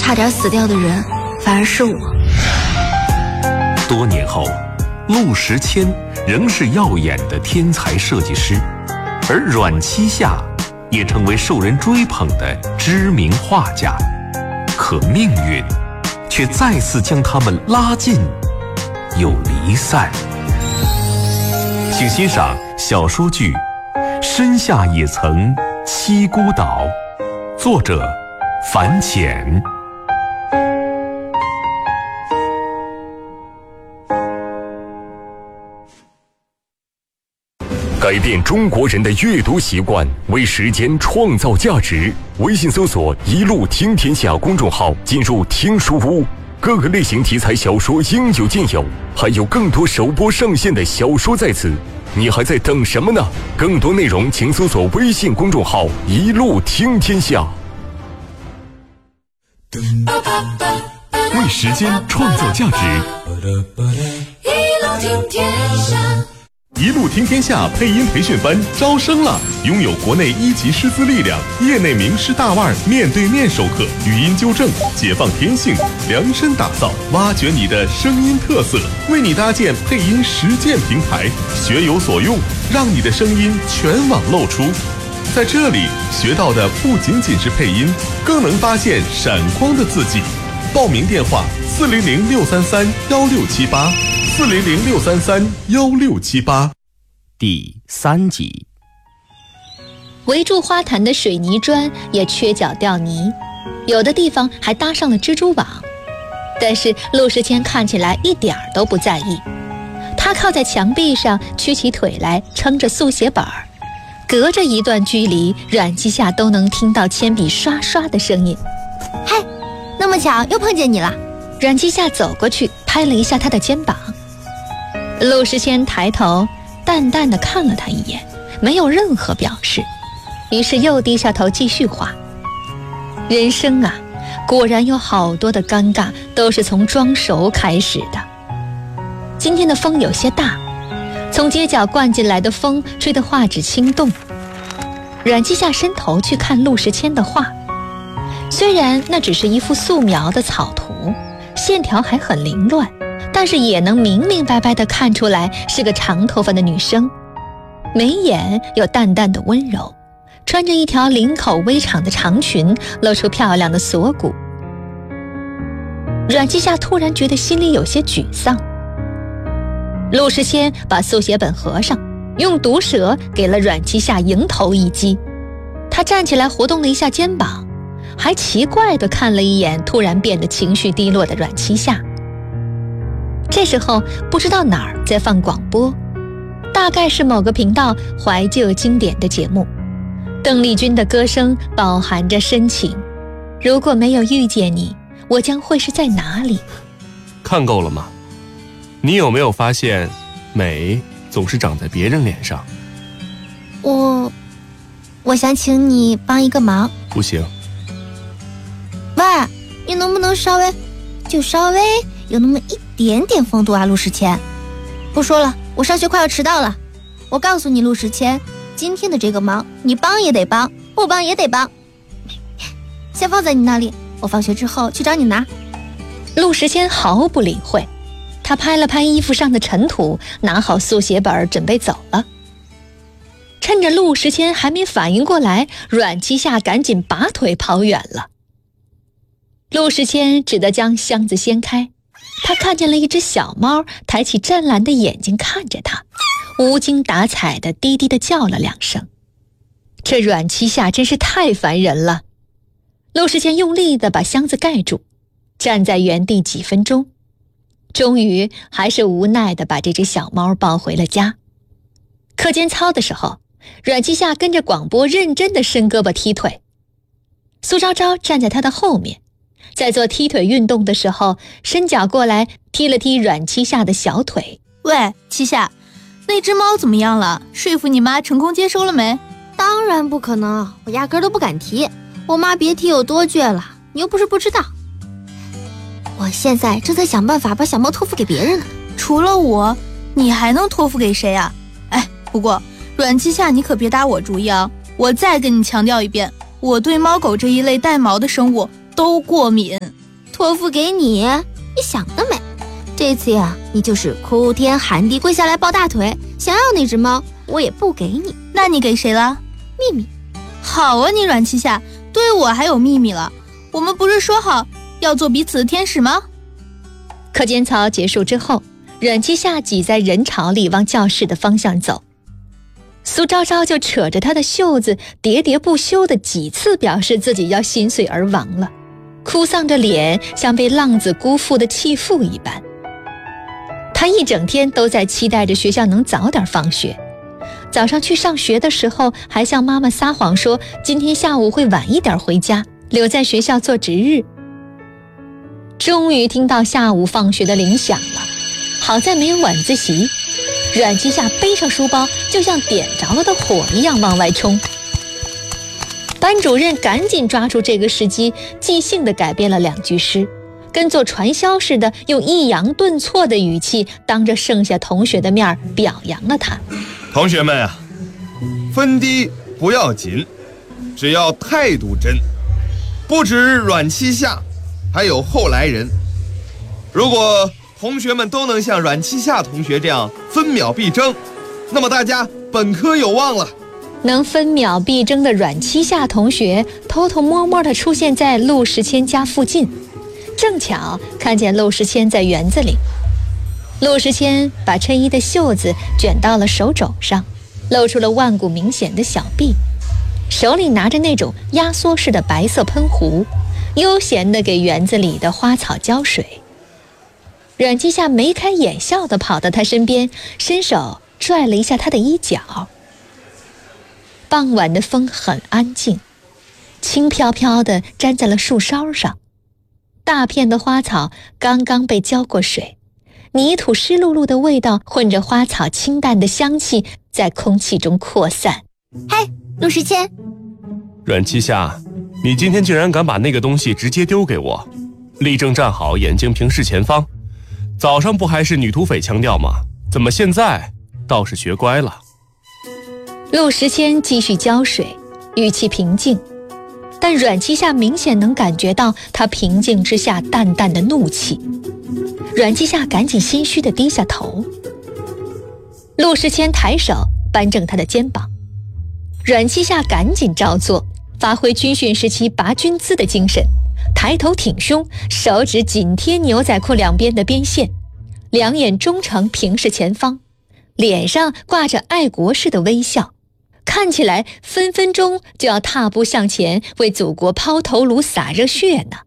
差点死掉的人反而是我。 多年后，陆时谦仍是耀眼的天才设计师，而阮七夏也成为受人追捧的知名画家。可命运却再次将他们拉近又离散。请欣赏小说剧《深夏也曾七孤岛》，作者樊浅。 改变中国人的阅读习惯，为时间创造价值。微信搜索“一路听天下”公众号，进入听书屋，各个类型题材小说应有尽有，还有更多首播上线的小说在此。你还在等什么呢？更多内容请搜索微信公众号“一路听天下”。为时间创造价值， 一路听天下。 一路听天下配音培训班招生了，拥有国内一级师资力量，业内名师大腕面对面授课，语音纠正，解放天性，量身打造，挖掘你的声音特色，为你搭建配音实践平台，学有所用，让你的声音全网露出。在这里学到的不仅仅是配音，更能发现闪光的自己。报名电话：400-633-1678，400-633-1678。 第3集。 围住花坛的水泥砖也缺角掉泥，有的地方还搭上了蜘蛛网。但是陆时谦看起来一点都不在意，他靠在墙壁上，屈起腿来撑着速写本儿，隔着一段距离，阮七夏都能听到铅笔刷刷的声音。 嗨，那么巧又碰见你了。 阮七夏走过去拍了一下他的肩膀。陆时谦抬头淡淡地看了他一眼，没有任何表示，于是又低下头继续画。人生啊，果然有好多的尴尬都是从装熟开始的。今天的风有些大，从街角灌进来的风吹得画纸轻动。阮七夏伸头去看陆时谦的画，虽然那只是一幅素描的草图，线条还很凌乱，但是也能明明白白地看出来是个长头发的女生，眉眼有淡淡的温柔，穿着一条领口微长的长裙，露出漂亮的锁骨。阮七夏突然觉得心里有些沮丧。陆时谦把速写本合上，用毒舌给了阮七夏迎头一击。他站起来活动了一下肩膀，还奇怪地看了一眼突然变得情绪低落的阮七夏。这时候不知道哪儿在放广播，大概是某个频道怀旧经典的节目。邓丽君的歌声饱含着深情，如果没有遇见你，我将会是在哪里？ 看够了吗？你有没有发现，美总是长在别人脸上？ 我想请你帮一个忙。 不行。 喂，你能不能稍微有那么一点点风度啊，陆时谦？不说了，我上学快要迟到了。我告诉你，陆时谦，今天的这个忙，你帮也得帮，不帮也得帮。先放在你那里，我放学之后去找你拿。 陆时谦毫不理会，他拍了拍衣服上的尘土，拿好速写本准备走了。趁着陆时谦还没反应过来，阮七夏赶紧拔腿跑远了。陆时谦只得将箱子掀开，他看见了一只小猫抬起湛蓝的眼睛看着他，无精打采地低低地叫了2声。这阮七夏真是太烦人了。陆时谦用力地把箱子盖住，站在原地几分钟，终于还是无奈地把这只小猫抱回了家。课间操的时候，阮七夏跟着广播认真地伸胳膊踢腿，苏昭昭站在他的后面，在做踢腿运动的时候，伸脚过来踢了踢阮七夏的小腿。 喂，七夏，那只猫怎么样了？说服你妈成功接收了没？ 当然不可能，我压根都不敢提。我妈别提有多倔了，你又不是不知道。我现在正在想办法把小猫托付给别人呢。 除了我，你还能托付给谁啊？哎，不过阮七夏你可别打我主意啊！我再跟你强调一遍，我对猫狗这一类带毛的生物都过敏。 托付给你，你想得美！这次呀，你就是哭天喊地跪下来抱大腿，想要那只猫，我也不给你。 那你给谁了？ 秘密。 好啊，你阮七夏，对我还有秘密了。我们不是说好要做彼此的天使吗？ 课间操结束之后，阮七夏挤在人潮里往教室的方向走。苏昭昭就扯着他的袖子，喋喋不休地几次表示自己要心碎而亡了，哭丧着脸，像被浪子辜负的弃妇一般。他一整天都在期待着学校能早点放学，早上去上学的时候还向妈妈撒谎说今天下午会晚一点回家，留在学校做值日。终于听到下午放学的铃响了，好在没有晚自习。阮七夏背上书包，就像点着了的火一样往外冲。班主任赶紧抓住这个时机，即兴地改编了2句诗，跟做传销似的，用抑扬顿挫的语气，当着剩下同学的面表扬了他。 同学们啊，分低不要紧，只要态度真。不止阮七夏，还有后来人。如果同学们都能像阮七夏同学这样分秒必争，那么大家本科有望了。 能分秒必争的阮七夏同学偷偷摸摸地出现在陆时谦家附近，正巧看见陆时谦在园子里。陆时谦把衬衣的袖子卷到了手肘上，露出了腕骨明显的小臂，手里拿着那种压缩式的白色喷壶，悠闲地给园子里的花草浇水。阮七夏眉开眼笑地跑到他身边，伸手拽了一下他的衣角。傍晚的风很安静，轻飘飘地粘在了树梢上，大片的花草刚刚被浇过水，泥土湿漉漉的味道混着花草清淡的香气在空气中扩散。 嘿，陆时谦， 阮七夏，你今天竟然敢把那个东西直接丢给我，立正站好，眼睛平视前方。早上不还是女土匪腔调吗？怎么现在倒是学乖了？ 陆时谦继续浇水，语气平静，但阮七夏明显能感觉到他平静之下淡淡的怒气。阮七夏赶紧心虚地低下头。陆时谦抬手扳正他的肩膀，阮七夏赶紧照做，发挥军训时期拔军姿的精神，抬头挺胸，手指紧贴牛仔裤两边的边线，两眼忠诚平视前方，脸上挂着爱国式的微笑，看起来分分钟就要踏步向前，为祖国抛头颅洒热血呢。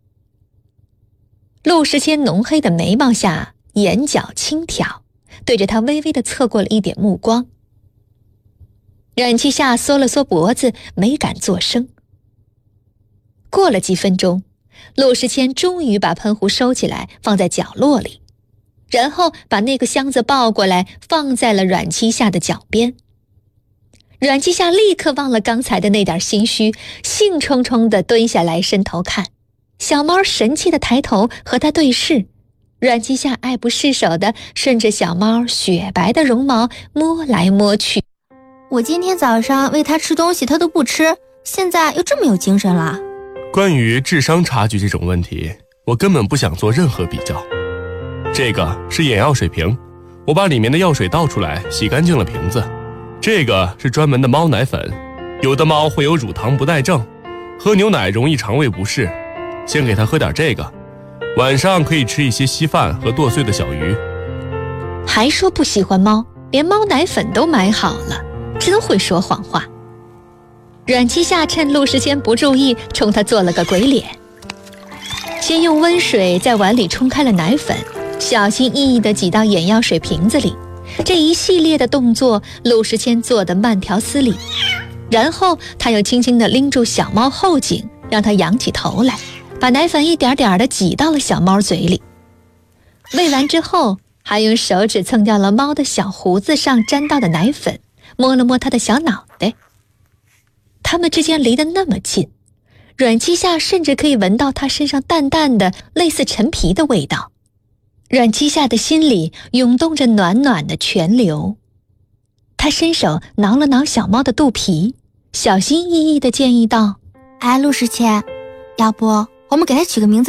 陆时谦浓黑的眉毛下眼角轻挑，对着他微微地侧过了一点目光。阮七夏缩了缩脖子，没敢作声。过了几分钟，陆时谦终于把喷壶收起来，放在角落里，然后把那个箱子抱过来，放在了阮七夏的脚边。阮七夏立刻忘了刚才的那点心虚，兴冲冲地蹲下来，伸头看。小猫神气地抬头和他对视，阮七夏爱不释手地顺着小猫雪白的绒毛摸来摸去。 我今天早上喂它吃东西，它都不吃，现在又这么有精神了。 关于智商差距这种问题，我根本不想做任何比较。这个是眼药水瓶，我把里面的药水倒出来，洗干净了瓶子。这个是专门的猫奶粉，有的猫会有乳糖不耐症，喝牛奶容易肠胃不适，先给它喝点这个，晚上可以吃一些稀饭和剁碎的小鱼。 还说不喜欢猫，连猫奶粉都买好了，真会说谎话。阮七夏趁陆时谦不注意，冲他做了个鬼脸，先用温水在碗里冲开了奶粉，小心翼翼地挤到眼药水瓶子里。这一系列的动作，陆时谦做得慢条斯理，然后他又轻轻地拎住小猫后颈，让它仰起头来，把奶粉一点点地挤到了小猫嘴里。喂完之后，还用手指蹭掉了猫的小胡子上沾到的奶粉，摸了摸它的小脑袋。他们之间离得那么近，阮七夏甚至可以闻到它身上淡淡的类似陈皮的味道。阮七夏的心里涌动着暖暖的泉流，他伸手挠了挠小猫的肚皮，小心翼翼地建议道： 哎，陆时谦，要不我们给它取个名字